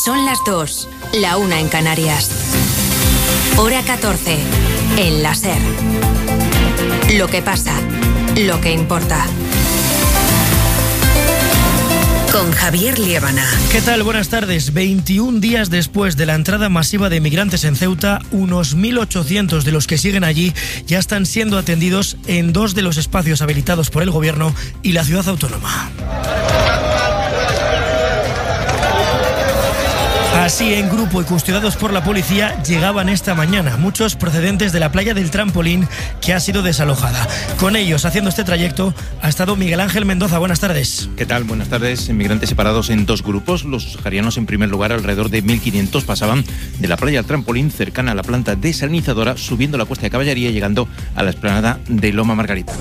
Son las 2, la 1 en Canarias. Hora 14, en la SER. Lo que pasa, lo que importa. Con Javier Liébana. ¿Qué tal? Buenas tardes. 21 días después de la entrada masiva de migrantes en Ceuta, unos 1.800 de los que siguen allí ya están siendo atendidos en 2 de los espacios habilitados por el Gobierno y la ciudad autónoma. Así, en grupo y custodiados por la policía, llegaban esta mañana, muchos procedentes de la playa del Trampolín, que ha sido desalojada. Con ellos, haciendo este trayecto, ha estado Miguel Ángel Mendoza. Buenas tardes. ¿Qué tal? Buenas tardes. Inmigrantes separados en 2 grupos. Los saharianos, en primer lugar, alrededor de 1.500, pasaban de la playa del Trampolín, cercana a la planta desalinizadora, subiendo la Cuesta de Caballería y llegando a la explanada de Loma Margarita.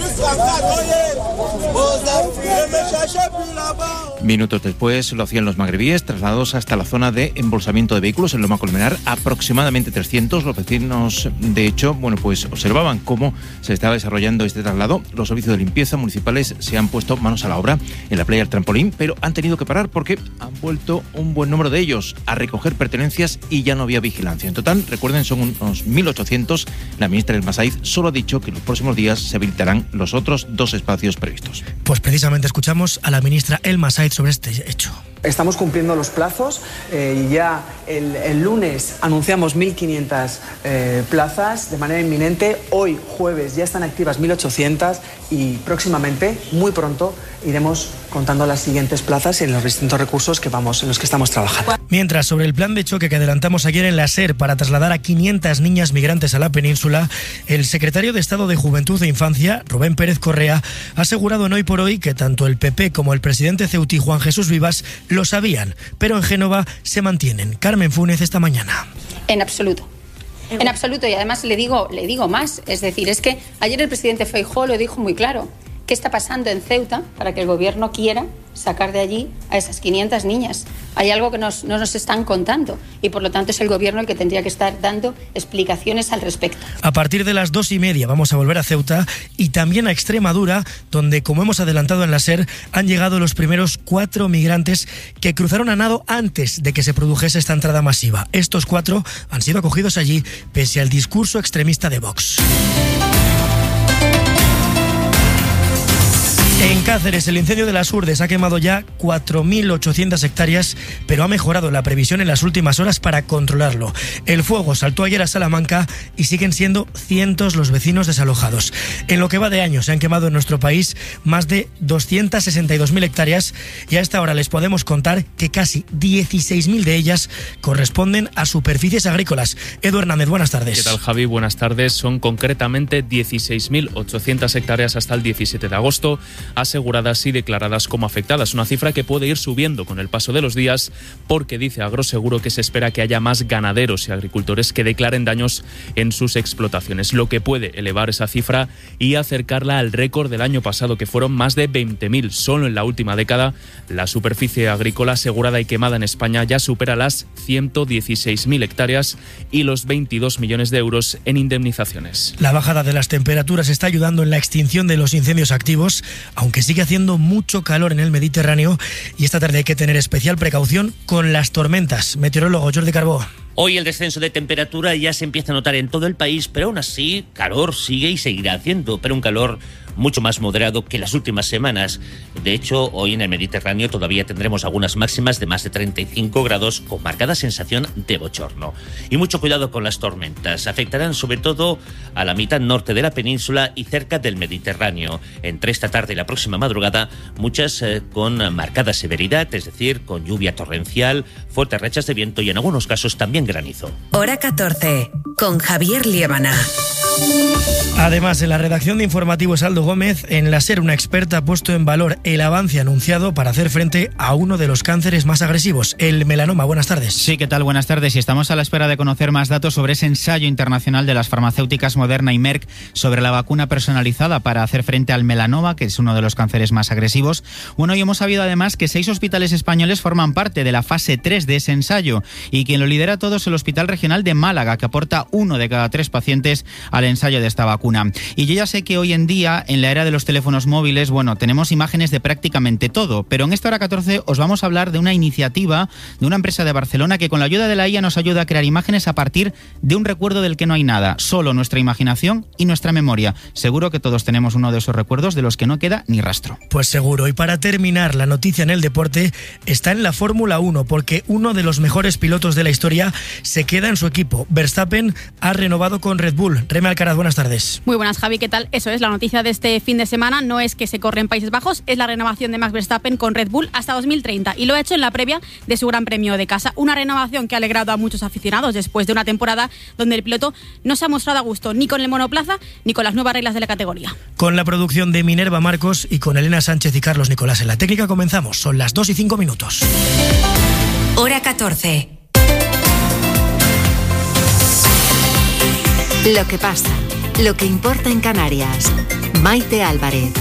Minutos después lo hacían los magrebíes, trasladados hasta la zona de embolsamiento de vehículos en Loma Colmenar, aproximadamente 300. Los vecinos, de hecho, pues observaban cómo se estaba desarrollando este traslado. Los servicios de limpieza municipales se han puesto manos a la obra en la playa del Trampolín, pero han tenido que parar porque han vuelto un buen número de ellos a recoger pertenencias y ya no había vigilancia. En total, recuerden, son unos 1.800. La ministra El Masaiz solo ha dicho que en los próximos días se habilitarán los otros 2 espacios previstos. Pues precisamente escuchamos a la ministra El Masaiz sobre este hecho. Estamos cumpliendo los plazos y ya el lunes anunciamos 1.500 plazas de manera inminente. Hoy, jueves, ya están activas 1.800 y próximamente, muy pronto, iremos contando las siguientes plazas en los distintos recursos en los que estamos trabajando. Mientras, sobre el plan de choque que adelantamos ayer en la SER para trasladar a 500 niñas migrantes a la península, el secretario de Estado de Juventud e Infancia, Rubén Pérez Correa, ha asegurado en Hoy por Hoy que tanto el PP como el presidente ceutí, Juan Jesús Vivas, lo sabían, pero en Génova se mantienen. Carmen Funes, esta mañana. En absoluto. En absoluto, y además le digo más, es decir, es que ayer el presidente Feijóo lo dijo muy claro. ¿Qué está pasando en Ceuta para que el Gobierno quiera sacar de allí a esas 500 niñas? Hay algo que no nos están contando y, por lo tanto, es el Gobierno el que tendría que estar dando explicaciones al respecto. A partir de las 2:30 vamos a volver a Ceuta y también a Extremadura, donde, como hemos adelantado en la SER, han llegado los primeros 4 migrantes que cruzaron a nado antes de que se produjese esta entrada masiva. Estos 4 han sido acogidos allí pese al discurso extremista de Vox. En Cáceres, el incendio de las Urdes ha quemado ya 4.800 hectáreas, pero ha mejorado la previsión en las últimas horas para controlarlo. El fuego saltó ayer a Salamanca y siguen siendo cientos los vecinos desalojados. En lo que va de año se han quemado en nuestro país más de 262.000 hectáreas y a esta hora les podemos contar que casi 16.000 de ellas corresponden a superficies agrícolas. Edu Hernández, buenas tardes. ¿Qué tal, Javi? Buenas tardes. Son concretamente 16.800 hectáreas hasta el 17 de agosto. Aseguradas y declaradas como afectadas, una cifra que puede ir subiendo con el paso de los días porque dice Agroseguro que se espera que haya más ganaderos y agricultores que declaren daños en sus explotaciones, lo que puede elevar esa cifra y acercarla al récord del año pasado, que fueron más de 20.000. Solo en la última década la superficie agrícola asegurada y quemada en España ya supera las 116.000 hectáreas y los 22 millones de euros en indemnizaciones. La bajada de las temperaturas está ayudando en la extinción de los incendios activos, aunque sigue haciendo mucho calor en el Mediterráneo y esta tarde hay que tener especial precaución con las tormentas. Meteorólogo Jordi Carbó. Hoy el descenso de temperatura ya se empieza a notar en todo el país, pero aún así calor sigue y seguirá haciendo, pero un calor mucho más moderado que las últimas semanas. De hecho, hoy en el Mediterráneo todavía tendremos algunas máximas de más de 35 grados con marcada sensación de bochorno. Y mucho cuidado con las tormentas. Afectarán sobre todo a la mitad norte de la península y cerca del Mediterráneo. Entre esta tarde y la próxima madrugada, muchas con marcada severidad, es decir, con lluvia torrencial, fuertes rachas de viento y en algunos casos también granizo. Hora 14, con Javier Liébana. Además, en la redacción de Informativos Aldo Gómez, en la SER una experta ha puesto en valor el avance anunciado para hacer frente a uno de los cánceres más agresivos, el melanoma. Buenas tardes. Sí, ¿qué tal? Buenas tardes. Y estamos a la espera de conocer más datos sobre ese ensayo internacional de las farmacéuticas Moderna y Merck sobre la vacuna personalizada para hacer frente al melanoma, que es uno de los cánceres más agresivos. Bueno, y hemos sabido además que 6 hospitales españoles forman parte de la fase 3 de ese ensayo y quien lo lidera todo es el Hospital Regional de Málaga, que aporta 1 de cada 3 pacientes al al ensayo de esta vacuna. Y yo ya sé que hoy en día, en la era de los teléfonos móviles, bueno, tenemos imágenes de prácticamente todo, pero en esta hora 14 os vamos a hablar de una iniciativa de una empresa de Barcelona que con la ayuda de la IA nos ayuda a crear imágenes a partir de un recuerdo del que no hay nada, solo nuestra imaginación y nuestra memoria. Seguro que todos tenemos uno de esos recuerdos de los que no queda ni rastro. Pues seguro. Y para terminar, la noticia en el deporte está en la Fórmula 1, porque uno de los mejores pilotos de la historia se queda en su equipo. Verstappen ha renovado con Red Bull. Reme Alcaraz, buenas tardes. Muy buenas, Javi, ¿qué tal? Eso es, la noticia de este fin de semana no es que se corre en Países Bajos, es la renovación de Max Verstappen con Red Bull hasta 2030, y lo ha hecho en la previa de su Gran Premio de casa. Una renovación que ha alegrado a muchos aficionados después de una temporada donde el piloto no se ha mostrado a gusto ni con el monoplaza ni con las nuevas reglas de la categoría. Con la producción de Minerva Marcos y con Elena Sánchez y Carlos Nicolás en la técnica comenzamos. Son las 2:05. Hora 14. Lo que pasa, lo que importa en Canarias. Maite Álvarez.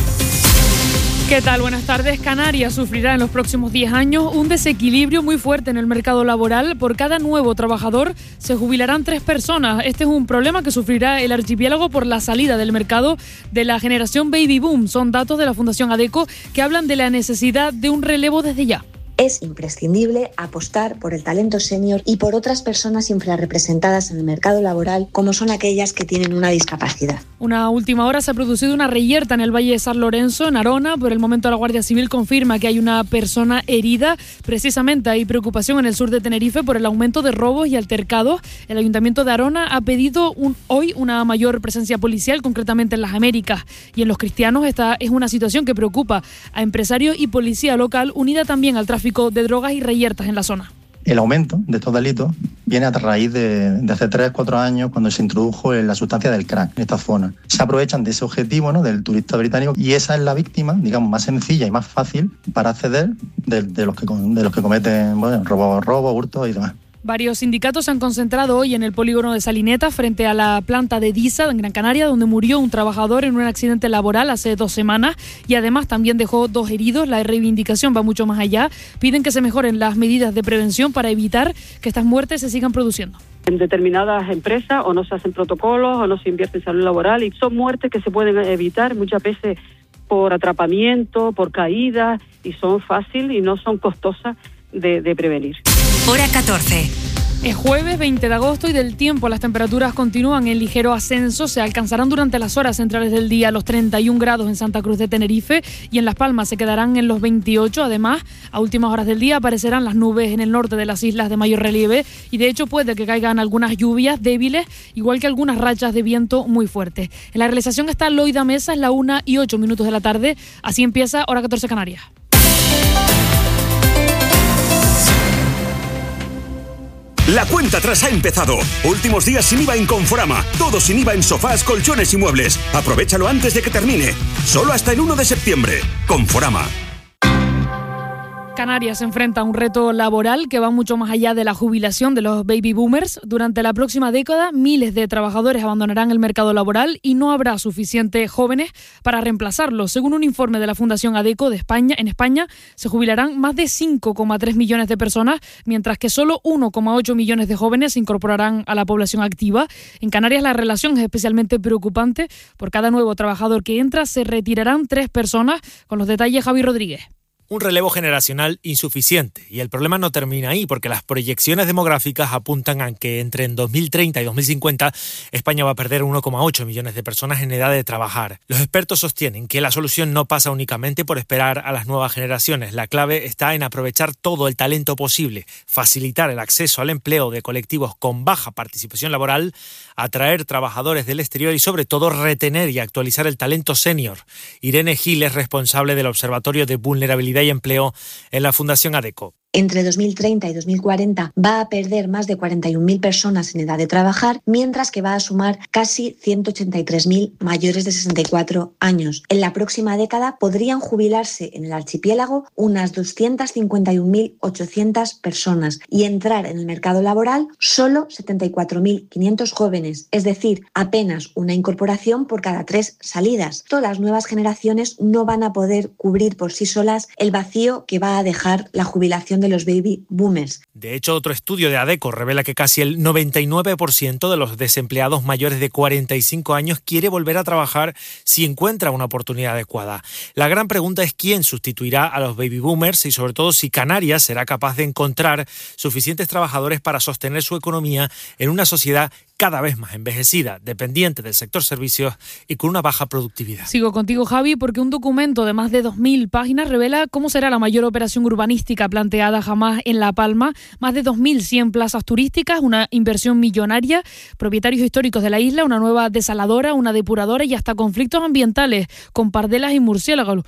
¿Qué tal? Buenas tardes. Canarias sufrirá en los próximos 10 años un desequilibrio muy fuerte en el mercado laboral. Por cada nuevo trabajador se jubilarán 3 personas. Este es un problema que sufrirá el archipiélago por la salida del mercado de la generación Baby Boom. Son datos de la Fundación ADECO que hablan de la necesidad de un relevo desde ya. Es imprescindible apostar por el talento senior y por otras personas infrarrepresentadas en el mercado laboral, como son aquellas que tienen una discapacidad. Una última hora se ha producido una reyerta en el Valle de San Lorenzo, en Arona. Por el momento la Guardia Civil confirma que hay una persona herida. Precisamente hay preocupación en el sur de Tenerife por el aumento de robos y altercados. El Ayuntamiento de Arona ha pedido hoy una mayor presencia policial, concretamente en las Américas. Y en Los Cristianos esta es una situación que preocupa a empresarios y policía local, unida también al tráfico de drogas y reyertas en la zona. El aumento de estos delitos viene a raíz de hace 3-4 años, cuando se introdujo la sustancia del crack en esta zona. Se aprovechan de ese objetivo, ¿no?, del turista británico, y esa es la víctima, digamos, más sencilla y más fácil para acceder de los que cometen, bueno, robo, hurto y demás. Varios sindicatos se han concentrado hoy en el polígono de Salineta frente a la planta de DISA en Gran Canaria, donde murió un trabajador en un accidente laboral hace 2 semanas y además también dejó 2 heridos. La reivindicación va mucho más allá. Piden que se mejoren las medidas de prevención para evitar que estas muertes se sigan produciendo. En determinadas empresas o no se hacen protocolos o no se invierte en salud laboral, y son muertes que se pueden evitar muchas veces por atrapamiento, por caídas, y son fáciles y no son costosas de prevenir. Hora 14. Es jueves 20 de agosto y del tiempo las temperaturas continúan en ligero ascenso. Se alcanzarán durante las horas centrales del día los 31 grados en Santa Cruz de Tenerife y en Las Palmas se quedarán en los 28. Además, a últimas horas del día aparecerán las nubes en el norte de las islas de mayor relieve y de hecho puede que caigan algunas lluvias débiles, igual que algunas rachas de viento muy fuertes. En la realización está Loida Mesa, es la 1:08 de la tarde. Así empieza Hora 14 Canarias. La cuenta atrás ha empezado. Últimos días sin IVA en Conforama. Todo sin IVA en sofás, colchones y muebles. Aprovechalo antes de que termine. Solo hasta el 1 de septiembre. Conforama. Canarias se enfrenta a un reto laboral que va mucho más allá de la jubilación de los baby boomers. Durante la próxima década, miles de trabajadores abandonarán el mercado laboral y no habrá suficientes jóvenes para reemplazarlos. Según un informe de la Fundación ADECO de España, en España se jubilarán más de 5,3 millones de personas, mientras que solo 1,8 millones de jóvenes se incorporarán a la población activa. En Canarias la relación es especialmente preocupante. Por cada nuevo trabajador que entra se retirarán 3 personas. Con los detalles, Javi Rodríguez. Un relevo generacional insuficiente. Y el problema no termina ahí, porque las proyecciones demográficas apuntan a que entre 2030 y 2050 España va a perder 1,8 millones de personas en edad de trabajar. Los expertos sostienen que la solución no pasa únicamente por esperar a las nuevas generaciones. La clave está en aprovechar todo el talento posible, facilitar el acceso al empleo de colectivos con baja participación laboral, atraer trabajadores del exterior y sobre todo retener y actualizar el talento senior. Irene Gil es responsable del Observatorio de Vulnerabilidad y Empleo en la Fundación ADECO. Entre 2030 y 2040 va a perder más de 41.000 personas en edad de trabajar, mientras que va a sumar casi 183.000 mayores de 64 años. En la próxima década podrían jubilarse en el archipiélago unas 251.800 personas y entrar en el mercado laboral solo 74.500 jóvenes, es decir, apenas una incorporación por cada 3 salidas. Todas las nuevas generaciones no van a poder cubrir por sí solas el vacío que va a dejar la jubilación de los baby boomers. De hecho, otro estudio de ADECO revela que casi el 99% de los desempleados mayores de 45 años quiere volver a trabajar si encuentra una oportunidad adecuada. La gran pregunta es quién sustituirá a los baby boomers y sobre todo si Canarias será capaz de encontrar suficientes trabajadores para sostener su economía en una sociedad cada vez más envejecida, dependiente del sector servicios y con una baja productividad. Sigo contigo, Javi, porque un documento de más de 2.000 páginas revela cómo será la mayor operación urbanística planteada jamás en La Palma. Más de 2.100 plazas turísticas, una inversión millonaria, propietarios históricos de la isla, una nueva desaladora, una depuradora y hasta conflictos ambientales con pardelas y murciélagos.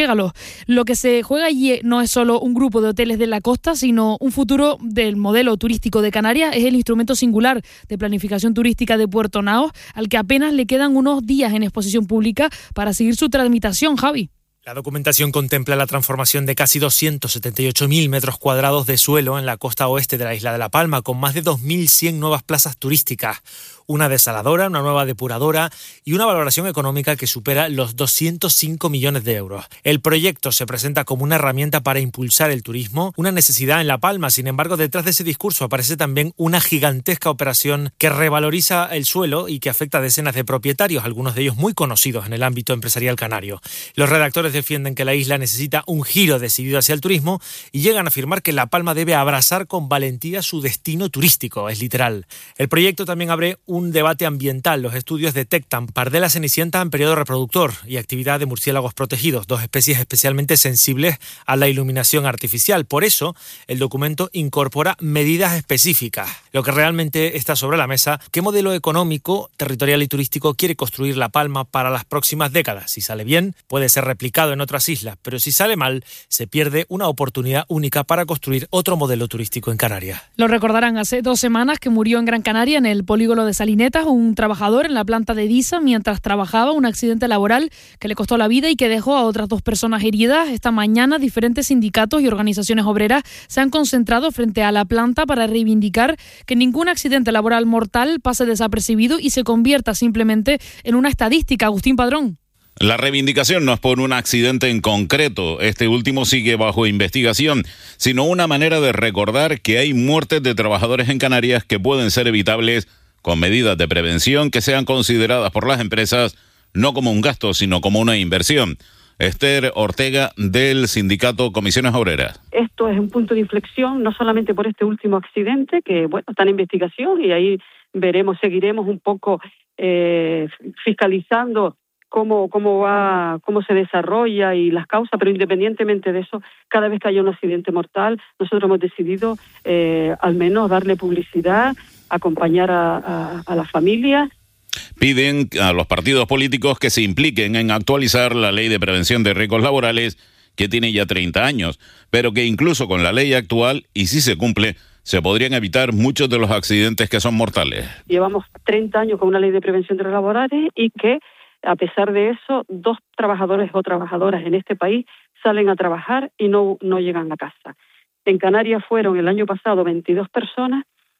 Lo que se juega allí no es solo un grupo de hoteles de la costa, sino un futuro del modelo turístico de Canarias. Es el instrumento singular de planificación turística de Puerto Naos, al que apenas le quedan unos días en exposición pública para seguir su tramitación, Javi. La documentación contempla la transformación de casi 278.000 metros cuadrados de suelo en la costa oeste de la isla de La Palma, con más de 2.100 nuevas plazas turísticas, una desaladora, una nueva depuradora y una valoración económica que supera los 205 millones de euros. El proyecto se presenta como una herramienta para impulsar el turismo, una necesidad en La Palma. Sin embargo, detrás de ese discurso aparece también una gigantesca operación que revaloriza el suelo y que afecta a decenas de propietarios, algunos de ellos muy conocidos en el ámbito empresarial canario. Los redactores defienden que la isla necesita un giro decidido hacia el turismo y llegan a afirmar que La Palma debe abrazar con valentía su destino turístico, es literal. El proyecto también abre un debate ambiental. Los estudios detectan pardela cenicienta en periodo reproductor y actividad de murciélagos protegidos, dos especies especialmente sensibles a la iluminación artificial. Por eso, el documento incorpora medidas específicas. Lo que realmente está sobre la mesa, ¿qué modelo económico, territorial y turístico quiere construir La Palma para las próximas décadas? Si sale bien, puede ser replicado en otras islas, pero si sale mal, se pierde una oportunidad única para construir otro modelo turístico en Canarias. Lo recordarán, hace 2 semanas que murió en Gran Canaria, en el polígono de Salinetas, un trabajador en la planta de Disa mientras trabajaba, un accidente laboral que le costó la vida y que dejó a otras 2 personas heridas. Esta mañana diferentes sindicatos y organizaciones obreras se han concentrado frente a la planta para reivindicar que ningún accidente laboral mortal pase desapercibido y se convierta simplemente en una estadística. Agustín Padrón. La reivindicación no es por un accidente en concreto, este último sigue bajo investigación, sino una manera de recordar que hay muertes de trabajadores en Canarias que pueden ser evitables con medidas de prevención que sean consideradas por las empresas no como un gasto, sino como una inversión. Esther Ortega, del sindicato Comisiones Obreras. Esto es un punto de inflexión, no solamente por este último accidente, que bueno, está en investigación y ahí seguiremos un poco fiscalizando cómo se desarrolla y las causas, pero independientemente de eso, cada vez que haya un accidente mortal, nosotros hemos decidido al menos darle publicidad, acompañar a las familias. Piden a los partidos políticos que se impliquen en actualizar la ley de prevención de riesgos laborales, que tiene ya 30 años, pero que incluso con la ley actual, y si se cumple, se podrían evitar muchos de los accidentes que son mortales. Llevamos 30 años con una ley de prevención de riesgos laborales y que, a pesar de eso, 2 trabajadores o trabajadoras en este país salen a trabajar y no llegan a casa. En Canarias fueron el año pasado 22 personas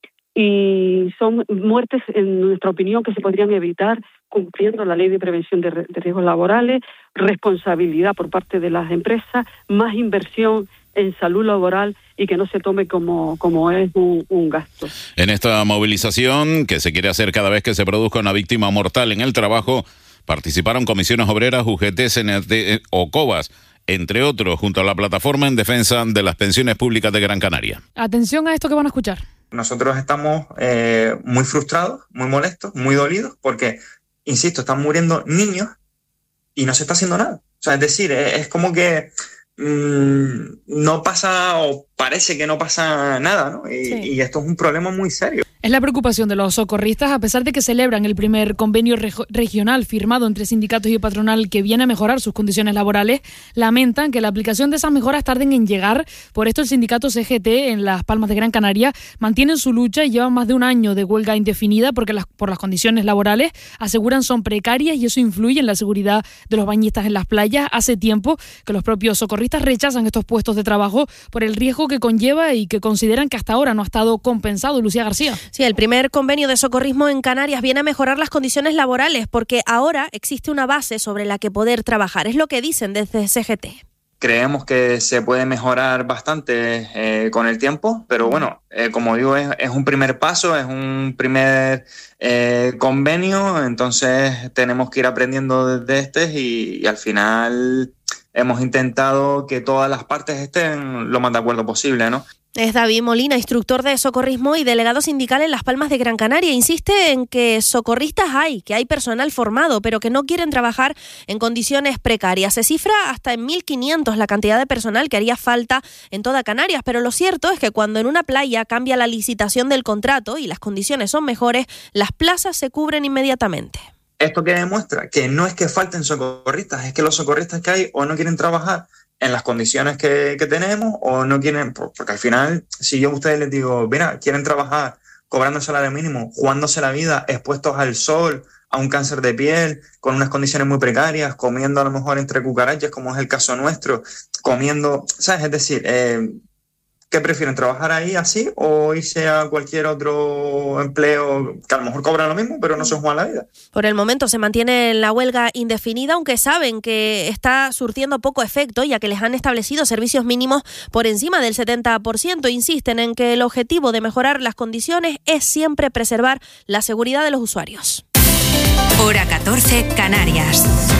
y son muertes, en nuestra opinión, que se podrían evitar cumpliendo la ley de prevención de riesgos laborales, responsabilidad por parte de las empresas, más inversión en salud laboral y que no se tome como es un gasto. En esta movilización, que se quiere hacer cada vez que se produzca una víctima mortal en el trabajo, participaron comisiones obreras, UGT, CNT o COBAS, entre otros, junto a la Plataforma en Defensa de las Pensiones Públicas de Gran Canaria. Atención a esto que van a escuchar. Nosotros estamos muy frustrados, muy molestos, muy dolidos, porque, insisto, están muriendo niños y no se está haciendo nada. O sea, es decir, es como que no pasa, o parece que no pasa nada, ¿no? Y esto es un problema muy serio. Es la preocupación de los socorristas, a pesar de que celebran el primer convenio regional firmado entre sindicatos y patronal que viene a mejorar sus condiciones laborales, lamentan que la aplicación de esas mejoras tarden en llegar. Por esto el sindicato CGT en Las Palmas de Gran Canaria mantienen su lucha y llevan más de un año de huelga indefinida porque por las condiciones laborales, aseguran, son precarias y eso influye en la seguridad de los bañistas en las playas. Hace tiempo que los propios socorristas rechazan estos puestos de trabajo por el riesgo que conlleva y que consideran que hasta ahora no ha estado compensado. Lucía García. Sí, el primer convenio de socorrismo en Canarias viene a mejorar las condiciones laborales porque ahora existe una base sobre la que poder trabajar. Es lo que dicen desde CGT. Creemos que se puede mejorar bastante con el tiempo, pero bueno, como digo, es un primer paso, es un primer convenio, entonces tenemos que ir aprendiendo desde y al final hemos intentado que todas las partes estén lo más de acuerdo posible, ¿no? Es David Molina, instructor de socorrismo y delegado sindical en Las Palmas de Gran Canaria. Insiste en que socorristas que hay personal formado, pero que no quieren trabajar en condiciones precarias. Se cifra hasta en 1.500 la cantidad de personal que haría falta en toda Canarias, pero lo cierto es que cuando en una playa cambia la licitación del contrato y las condiciones son mejores, las plazas se cubren inmediatamente. ¿Esto qué demuestra? Que no es que falten socorristas, es que los socorristas que hay o no quieren trabajar en las condiciones que tenemos o no quieren, porque al final, si yo a ustedes les digo, mira, quieren trabajar cobrando salario mínimo, jugándose la vida, expuestos al sol, a un cáncer de piel, con unas condiciones muy precarias, comiendo a lo mejor entre cucarachas, como es el caso nuestro, comiendo, ¿sabes? Es decir, ¿qué prefieren? ¿Trabajar ahí así o irse a cualquier otro empleo que a lo mejor cobran lo mismo, pero no se juegan la vida? Por el momento se mantiene la huelga indefinida, aunque saben que está surtiendo poco efecto, ya que les han establecido servicios mínimos por encima del 70%. Insisten en que el objetivo de mejorar las condiciones es siempre preservar la seguridad de los usuarios. Hora 14, Canarias.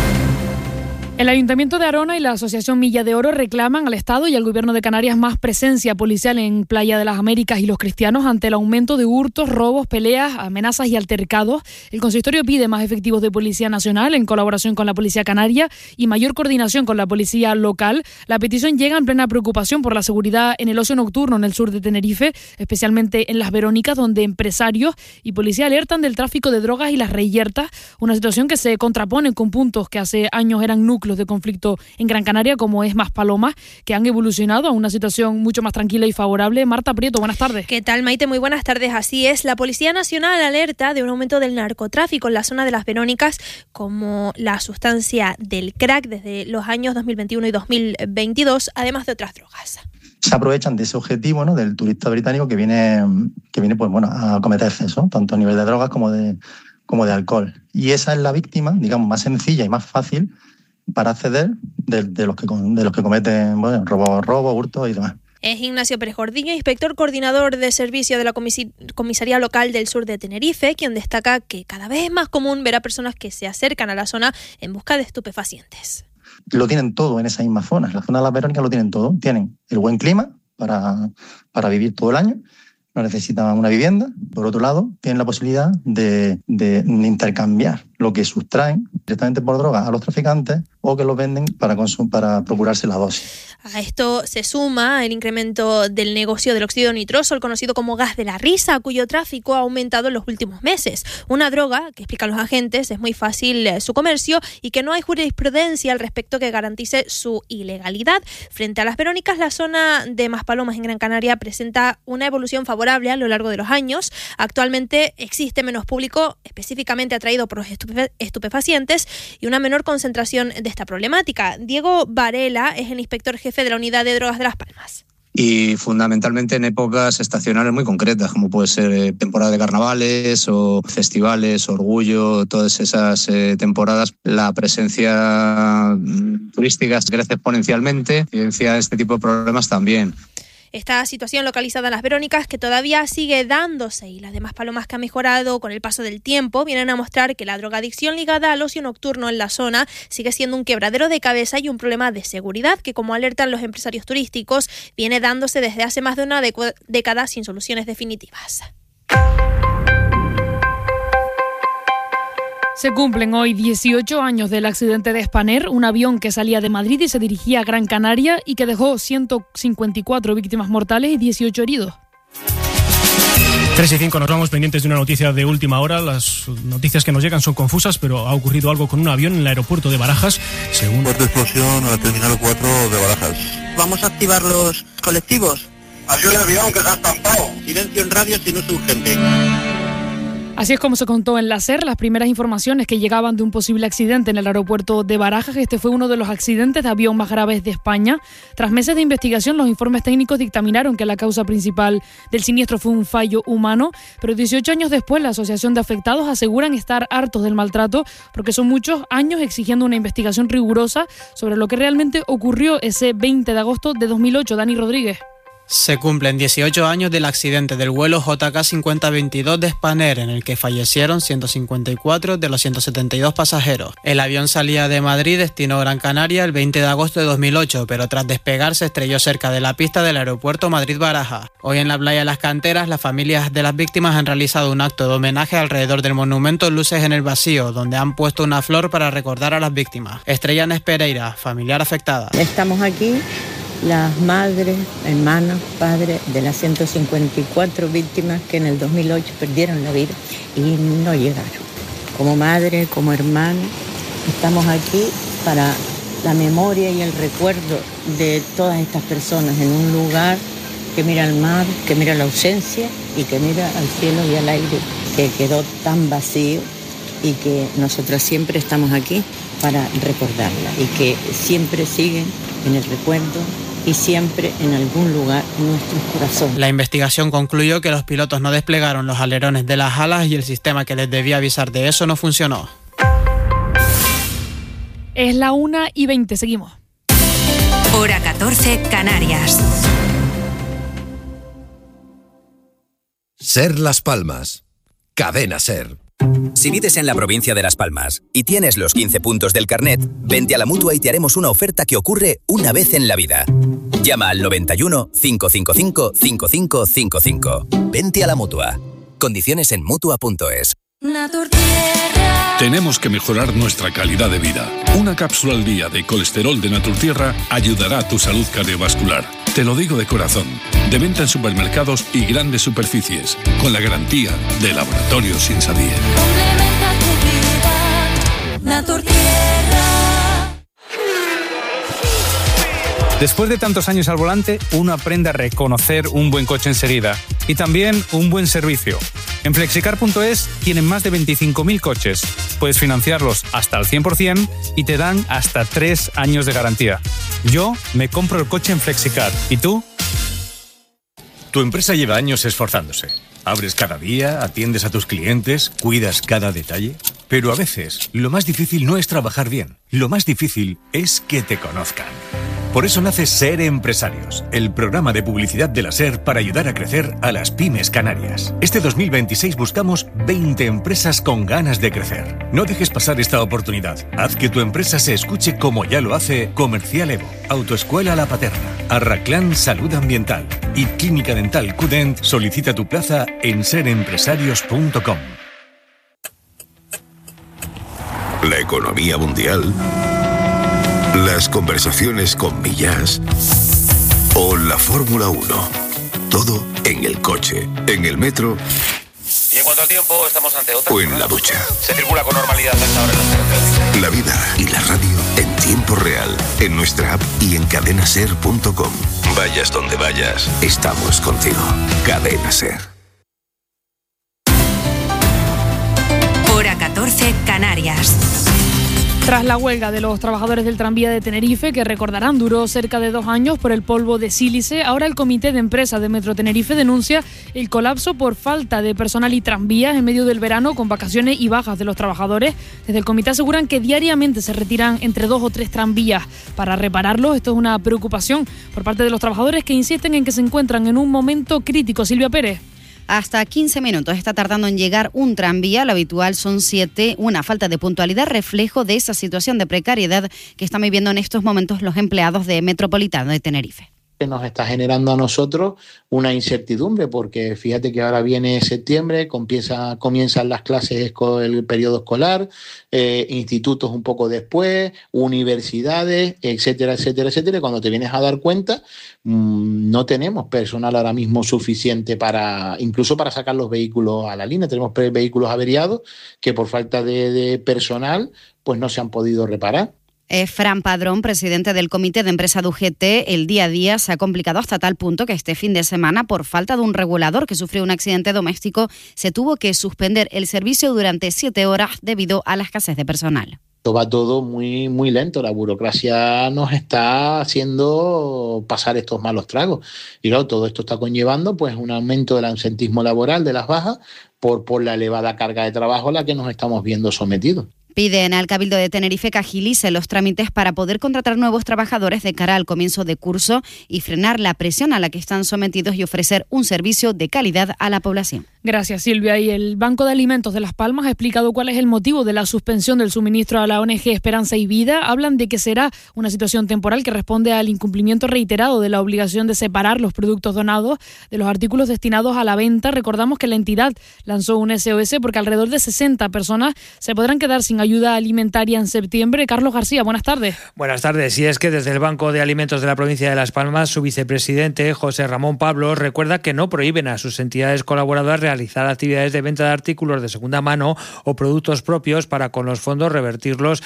El Ayuntamiento de Arona y la Asociación Milla de Oro reclaman al Estado y al Gobierno de Canarias más presencia policial en Playa de las Américas y Los Cristianos ante el aumento de hurtos, robos, peleas, amenazas y altercados. El consistorio pide más efectivos de Policía Nacional en colaboración con la Policía Canaria y mayor coordinación con la Policía Local. La petición llega en plena preocupación por la seguridad en el ocio nocturno en el sur de Tenerife, especialmente en Las Verónicas, donde empresarios y policía alertan del tráfico de drogas y las reyertas, una situación que se contrapone con puntos que hace años eran núcleos de conflicto en Gran Canaria, como es Maspalomas, que han evolucionado a una situación mucho más tranquila y favorable. Marta Prieto, buenas tardes. ¿Qué tal, Maite? Muy buenas tardes. Así es, la Policía Nacional alerta de un aumento del narcotráfico en la zona de Las Verónicas, como la sustancia del crack desde los años 2021 y 2022, además de otras drogas. Se aprovechan de ese objetivo, ¿no?, del turista británico que viene pues, bueno, a cometer excesos, tanto a nivel de drogas como de alcohol. Y esa es la víctima, digamos, más sencilla y más fácil para acceder de los que cometen, bueno, robo, hurto y demás. Es Ignacio Pérez Gordiño, inspector coordinador de servicio de la Comisaría Local del Sur de Tenerife, quien destaca que cada vez es más común ver a personas que se acercan a la zona en busca de estupefacientes. Lo tienen todo en esa misma zona. En la zona de Las Verónicas lo tienen todo. Tienen el buen clima para vivir todo el año. No necesitan una vivienda. Por otro lado, tienen la posibilidad de intercambiar lo que sustraen directamente por droga a los traficantes o que los venden para procurarse la dosis. A esto se suma el incremento del negocio del óxido nitroso, el conocido como gas de la risa, cuyo tráfico ha aumentado en los últimos meses. Una droga que, explican los agentes, es muy fácil su comercio y que no hay jurisprudencia al respecto que garantice su ilegalidad. Frente a Las Verónicas, la zona de Maspalomas en Gran Canaria presenta una evolución favorable a lo largo de los años. Actualmente existe menos público específicamente atraído por los estupefacientes y una menor concentración de esta problemática. Diego Varela es el inspector jefe de la Unidad de Drogas de Las Palmas. Y fundamentalmente en épocas estacionales muy concretas, como puede ser temporada de carnavales o festivales, Orgullo, todas esas temporadas, la presencia turística crece exponencialmente, evidencia este tipo de problemas también. Esta situación localizada en Las Verónicas, que todavía sigue dándose, y las demás Palomas que ha mejorado con el paso del tiempo, vienen a mostrar que la drogadicción ligada al ocio nocturno en la zona sigue siendo un quebradero de cabeza y un problema de seguridad que, como alertan los empresarios turísticos, viene dándose desde hace más de una década sin soluciones definitivas. Se cumplen hoy 18 años del accidente de Spanair, un avión que salía de Madrid y se dirigía a Gran Canaria y que dejó 154 víctimas mortales y 18 heridos. 3 y 5, nos vamos pendientes de una noticia de última hora. Las noticias que nos llegan son confusas, pero ha ocurrido algo con un avión en el aeropuerto de Barajas. Fuerte explosión a la terminal 4 de Barajas. ¿Vamos a activar los colectivos? Hay un avión que se ha estampado. Silencio en radio si no es urgente. Así es como se contó en la SER las primeras informaciones que llegaban de un posible accidente en el aeropuerto de Barajas. Este fue uno de los accidentes de avión más graves de España. Tras meses de investigación, los informes técnicos dictaminaron que la causa principal del siniestro fue un fallo humano, pero 18 años después la Asociación de Afectados aseguran estar hartos del maltrato porque son muchos años exigiendo una investigación rigurosa sobre lo que realmente ocurrió ese 20 de agosto de 2008. Dani Rodríguez. Se cumplen 18 años del accidente del vuelo JK 5022 de Spanair, en el que fallecieron 154 de los 172 pasajeros. El avión salía de Madrid destino Gran Canaria el 20 de agosto de 2008, pero tras despegar se estrelló cerca de la pista del aeropuerto Madrid-Barajas. Hoy en la playa de Las Canteras, las familias de las víctimas han realizado un acto de homenaje alrededor del monumento Luces en el Vacío, donde han puesto una flor para recordar a las víctimas. Estrella Nes Pereira, familiar afectada. Estamos aquí las madres, hermanos, padres de las 154 víctimas que en el 2008 perdieron la vida y no llegaron. Como madre, como hermano, estamos aquí para la memoria y el recuerdo de todas estas personas en un lugar que mira al mar, que mira la ausencia y que mira al cielo y al aire, que quedó tan vacío y que nosotras siempre estamos aquí para recordarla y que siempre siguen en el recuerdo y siempre en algún lugar en nuestros corazones. La investigación concluyó que los pilotos no desplegaron los alerones de las alas y el sistema que les debía avisar de eso no funcionó. Es la 1:20, seguimos. Hora 14, Canarias. SER Las Palmas. Cadena SER. Si vives en la provincia de Las Palmas y tienes los 15 puntos del carnet, vente a la Mutua y te haremos una oferta que ocurre una vez en la vida. Llama al 91 555 5555. Vente a la Mutua. Condiciones en Mutua.es. Tenemos que mejorar nuestra calidad de vida. Una cápsula al día de colesterol de Naturtierra ayudará a tu salud cardiovascular. Te lo digo de corazón. De venta en supermercados y grandes superficies, con la garantía de Laboratorios Insadie. Complementa tu vida, Naturtierra. Después de tantos años al volante, uno aprende a reconocer un buen coche enseguida y también un buen servicio. En Flexicar.es tienen más de 25.000 coches. Puedes financiarlos hasta al 100% y te dan hasta 3 años de garantía. Yo me compro el coche en Flexicar. ¿Y tú? Tu empresa lleva años esforzándose. Abres cada día, atiendes a tus clientes, cuidas cada detalle. Pero a veces, lo más difícil no es trabajar bien. Lo más difícil es que te conozcan. Por eso nace SER Empresarios, el programa de publicidad de la SER para ayudar a crecer a las pymes canarias. Este 2026 buscamos 20 empresas con ganas de crecer. No dejes pasar esta oportunidad. Haz que tu empresa se escuche como ya lo hace Comercial Evo, Autoescuela La Paterna, Arraclán Salud Ambiental y Clínica Dental Cudent. Solicita tu plaza en serempresarios.com. La economía mundial, las conversaciones con Millás o la Fórmula 1. Todo en el coche, en el metro. Y en cuanto al tiempo, estamos ante otra. O en la ducha. Se circula con normalidad hasta ahora en las carreteras. La vida y la radio en tiempo real, en nuestra app y en cadenaser.com. Vayas donde vayas, estamos contigo. Cadena SER. Hora 14, Canarias. Tras la huelga de los trabajadores del tranvía de Tenerife, que recordarán duró cerca de 2 años por el polvo de sílice, ahora el Comité de Empresa de Metro Tenerife denuncia el colapso por falta de personal y tranvías en medio del verano, con vacaciones y bajas de los trabajadores. Desde el comité aseguran que diariamente se retiran entre 2 o 3 tranvías para repararlos. Esto es una preocupación por parte de los trabajadores, que insisten en que se encuentran en un momento crítico. Silvia Pérez. Hasta 15 minutos está tardando en llegar un tranvía, lo habitual son 7, una falta de puntualidad, reflejo de esa situación de precariedad que están viviendo en estos momentos los empleados de Metropolitano de Tenerife. Nos está generando a nosotros una incertidumbre, porque fíjate que ahora viene septiembre, comienzan las clases con el periodo escolar, institutos un poco después, universidades, etcétera, etcétera, etcétera. Cuando te vienes a dar cuenta, no tenemos personal ahora mismo suficiente incluso para sacar los vehículos a la línea. Tenemos vehículos averiados que por falta de personal pues no se han podido reparar. Fran Padrón, presidente del Comité de Empresa de UGT, el día a día se ha complicado hasta tal punto que este fin de semana, por falta de un regulador que sufrió un accidente doméstico, se tuvo que suspender el servicio durante 7 horas debido a la escasez de personal. Va todo muy, muy lento. La burocracia nos está haciendo pasar estos malos tragos. Y claro, todo esto está conllevando pues un aumento del ausentismo laboral, de las bajas, por la elevada carga de trabajo a la que nos estamos viendo sometidos. Piden al Cabildo de Tenerife que agilice los trámites para poder contratar nuevos trabajadores de cara al comienzo de curso y frenar la presión a la que están sometidos y ofrecer un servicio de calidad a la población. Gracias, Silvia. Y el Banco de Alimentos de Las Palmas ha explicado cuál es el motivo de la suspensión del suministro a la ONG Esperanza y Vida. Hablan de que será una situación temporal que responde al incumplimiento reiterado de la obligación de separar los productos donados de los artículos destinados a la venta. Recordamos que la entidad lanzó un SOS porque alrededor de 60 personas se podrán quedar sin ayuda alimentaria en septiembre. Carlos García, buenas tardes. Buenas tardes. Y es que desde el Banco de Alimentos de la provincia de Las Palmas, su vicepresidente, José Ramón Pablo, recuerda que no prohíben a sus entidades colaboradoras realizar actividades de venta de artículos de segunda mano o productos propios para con los fondos revertirlos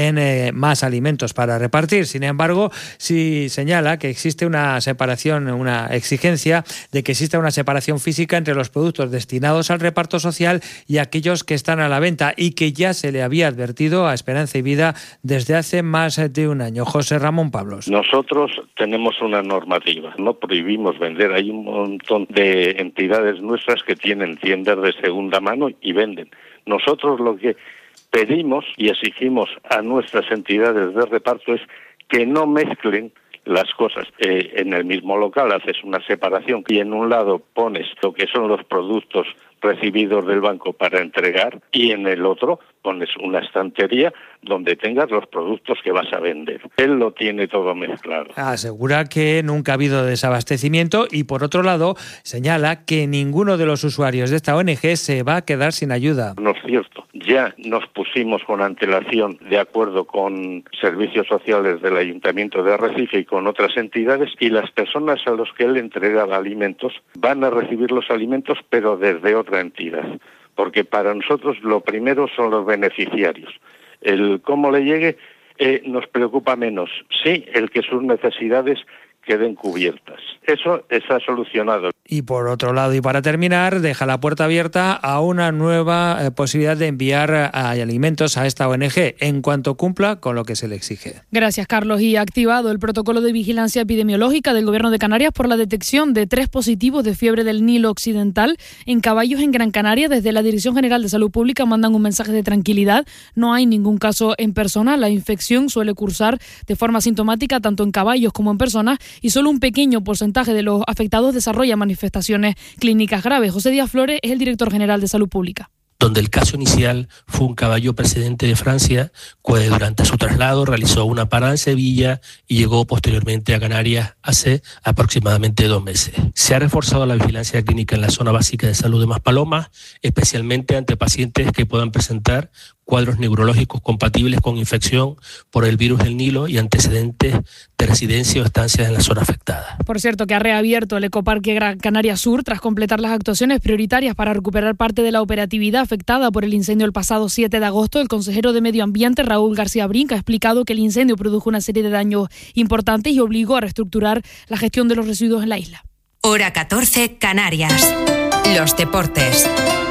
en más alimentos para repartir. Sin embargo, sí señala que existe una separación, una exigencia de que exista una separación física entre los productos destinados al reparto social y aquellos que están a la venta, y que ya se le había advertido a Esperanza y Vida desde hace más de un año. José Ramón Pablos. Nosotros tenemos una normativa, no prohibimos vender. Hay un montón de entidades nuestras que tienen tiendas de segunda mano y venden. Nosotros lo que pedimos y exigimos a nuestras entidades de reparto es que no mezclen las cosas. En el mismo local haces una separación y en un lado pones lo que son los productos recibidos del banco para entregar y en el otro pones una estantería donde tengas los productos que vas a vender. Él lo tiene todo mezclado. Asegura que nunca ha habido desabastecimiento y, por otro lado, señala que ninguno de los usuarios de esta ONG se va a quedar sin ayuda. No es cierto. Ya nos pusimos con antelación de acuerdo con servicios sociales del Ayuntamiento de Arrecife y con otras entidades, y las personas a los que él entregaba alimentos van a recibir los alimentos pero desde otra entidad. Porque para nosotros lo primero son los beneficiarios. El cómo le llegue nos preocupa menos. Sí, el que sus necesidades queden cubiertas. Eso está solucionado. Y por otro lado, y para terminar, deja la puerta abierta a una nueva posibilidad de enviar alimentos a esta ONG en cuanto cumpla con lo que se le exige. Gracias, Carlos. Y ha activado el protocolo de vigilancia epidemiológica del Gobierno de Canarias por la detección de 3 positivos de fiebre del Nilo Occidental en caballos en Gran Canaria. Desde la Dirección General de Salud Pública mandan un mensaje de tranquilidad. No hay ningún caso en persona. La infección suele cursar de forma sintomática tanto en caballos como en personas, y solo un pequeño porcentaje de los afectados desarrolla manifestaciones clínicas graves. José Díaz Flores es el director general de Salud Pública. Donde el caso inicial fue un caballo procedente de Francia, que durante su traslado realizó una parada en Sevilla y llegó posteriormente a Canarias hace aproximadamente 2 meses. Se ha reforzado la vigilancia clínica en la zona básica de salud de Maspalomas, especialmente ante pacientes que puedan presentar cuadros neurológicos compatibles con infección por el virus del Nilo y antecedentes de residencia o estancias en la zona afectada. Por cierto, que ha reabierto el Ecoparque Gran Canaria Sur tras completar las actuaciones prioritarias para recuperar parte de la operatividad afectada por el incendio el pasado 7 de agosto. El consejero de Medio Ambiente, Raúl García Brinca, ha explicado que el incendio produjo una serie de daños importantes y obligó a reestructurar la gestión de los residuos en la isla. Hora 14, Canarias. Los deportes.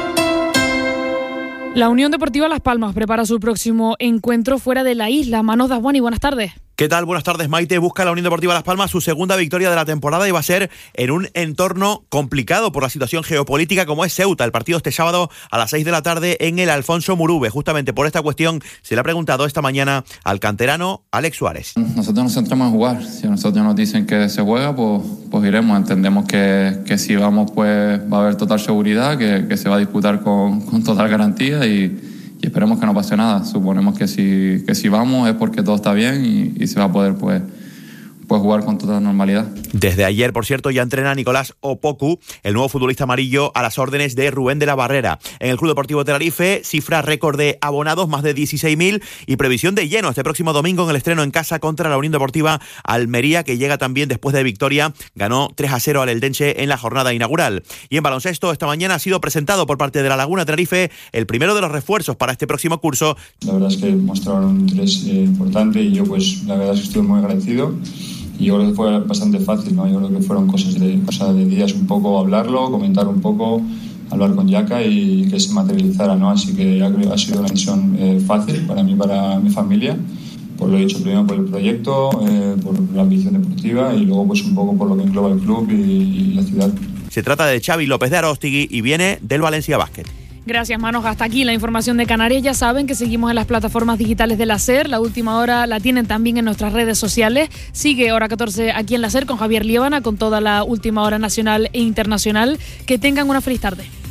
La Unión Deportiva Las Palmas prepara su próximo encuentro fuera de la isla. Manos Dasguani, buenas tardes. ¿Qué tal? Buenas tardes, Maite. Busca la Unión Deportiva Las Palmas su segunda victoria de la temporada y va a ser en un entorno complicado por la situación geopolítica como es Ceuta. El partido este sábado a las 6 de la tarde en el Alfonso Murube. Justamente por esta cuestión se le ha preguntado esta mañana al canterano Alex Suárez. Nosotros nos centramos en jugar. Si a nosotros nos dicen que se juega, pues iremos. Entendemos que si vamos, pues va a haber total seguridad, que se va a disputar con total garantía y esperemos que no pase nada. Suponemos que si vamos es porque todo está bien y se va a poder pues jugar con toda normalidad. Desde ayer, por cierto, ya entrena Nicolás Opoku, el nuevo futbolista amarillo, a las órdenes de Rubén de la Barrera. En el Club Deportivo Tenerife, cifra récord de abonados, más de 16.000, y previsión de lleno este próximo domingo en el estreno en casa contra la Unión Deportiva Almería, que llega también después de victoria. Ganó 3-0 al Eldense en la jornada inaugural. Y en baloncesto, esta mañana ha sido presentado por parte de La Laguna Tenerife el primero de los refuerzos para este próximo curso. La verdad es que mostraron un interés importante y yo pues la verdad es que estoy muy agradecido. Y yo creo que fue bastante fácil, ¿no? Yo creo que fueron cosas de días, un poco hablarlo, comentar un poco, hablar con Yaka y que se materializara, ¿no? Así que ha sido una decisión fácil para mí, para mi familia. Por lo dicho, primero por el proyecto, por la ambición deportiva y luego pues un poco por lo que engloba el club y la ciudad. Se trata de Xavi López de Aróstegui y viene del Valencia Basket. Gracias, Manos. Hasta aquí la información de Canarias. Ya saben que seguimos en las plataformas digitales de la SER. La última hora la tienen también en nuestras redes sociales. Sigue Hora 14 aquí en la SER con Javier Liébana, con toda la última hora nacional e internacional. Que tengan una feliz tarde.